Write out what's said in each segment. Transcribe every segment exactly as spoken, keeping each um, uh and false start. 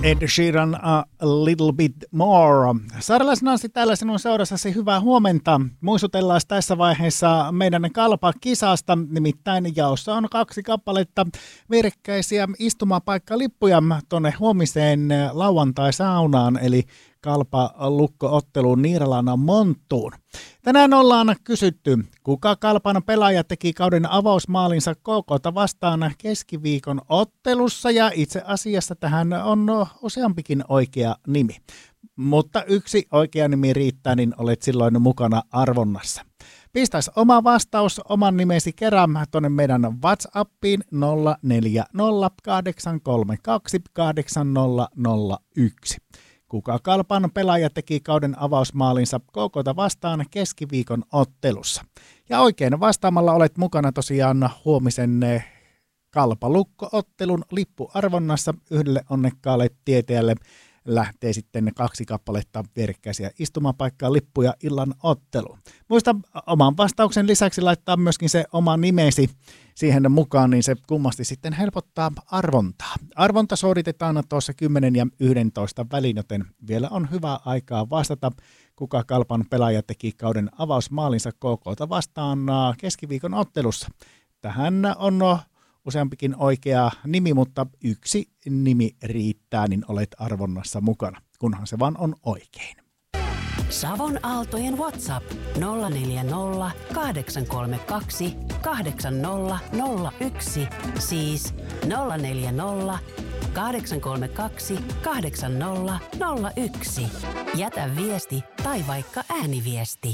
Ed Sheeran A Little Bit More. Saarelais Nansi täällä sinun seurassasi, hyvää huomenta. Muistutellaan tässä vaiheessa meidän Kalpa-kisasta, nimittäin jaossa on kaksi kappaletta vierekkäisiä istumapaikkalippuja tuonne huomiseen lauantai-saunaan, eli Kalpa-lukko-otteluun Niiralan Monttuun. Tänään ollaan kysytty, kuka Kalpan pelaaja teki kauden avausmaalinsa K K:ta vastaan keskiviikon ottelussa, ja itse asiassa tähän on useampikin oikea nimi. Mutta yksi oikea nimi riittää, niin olet silloin mukana arvonnassa. Pistäisi oma vastaus oman nimesi kerran tuonne meidän WhatsAppiin nolla neljä nolla kahdeksan kolme kaksi kahdeksan nolla nolla yksi. Kuka Kalpan pelaaja teki kauden avausmaalinsa K K:ta vastaan keskiviikon ottelussa? Ja oikein vastaamalla olet mukana tosiaan huomisen Kalpa-lukko-ottelun lippuarvonnassa. Yhdelle onnekkaalle tietäjälle lähtee sitten kaksi kappaletta vierekkäisiä istumapaikkaa lippuja illan otteluun. Muista oman vastauksen lisäksi laittaa myöskin se oma nimesi siihen mukaan, niin se kummasti sitten helpottaa arvontaa. Arvonta suoritetaan tuossa kymmenen ja yksitoista väliin, joten vielä on hyvä aikaa vastata, kuka Kalpan pelaaja teki kauden avausmaalinsa K K:ta vastaan keskiviikon ottelussa. Tähän on useampikin oikea nimi, mutta yksi nimi riittää, niin olet arvonnassa mukana, kunhan se vaan on oikein. Savon Aaltojen WhatsApp nolla neljä nolla kahdeksan kolme kaksi kahdeksan nolla nolla yksi, siis nolla neljä nolla kahdeksan kolme kaksi kahdeksan nolla nolla yksi. Jätä viesti tai vaikka ääniviesti.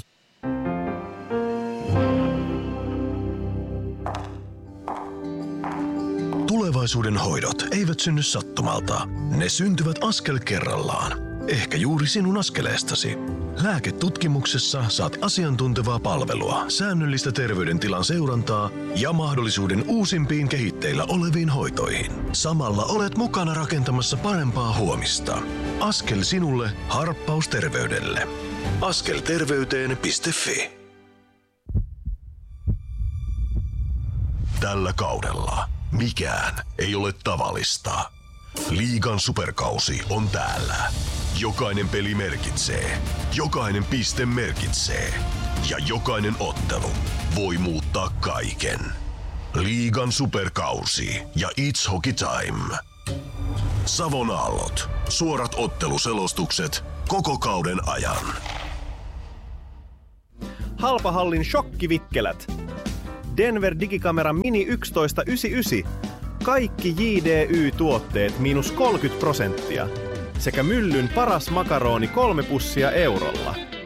Tulevaisuuden hoidot eivät synny sattumalta. Ne syntyvät askel kerrallaan. Ehkä juuri sinun askeleestasi. Lääketutkimuksessa saat asiantuntevaa palvelua, säännöllistä terveydentilan seurantaa ja mahdollisuuden uusimpiin kehitteillä oleviin hoitoihin. Samalla olet mukana rakentamassa parempaa huomista. Askel sinulle, harppaus terveydelle. askelterveyteen piste fi. Tällä kaudella mikään ei ole tavallista. Liigan superkausi on täällä. Jokainen peli merkitsee, jokainen piste merkitsee ja jokainen ottelu voi muuttaa kaiken. Liigan superkausi ja It's Hockey Time. Savon Aallot. Suorat otteluselostukset koko kauden ajan. Halpahallin shokkivikkelät. Denver Digikamera Mini yksitoista yhdeksänkymmentäyhdeksän. Kaikki J D Y-tuotteet miinus kolmekymmentä prosenttia. Sekä Myllyn paras makaroni kolme pussia eurolla.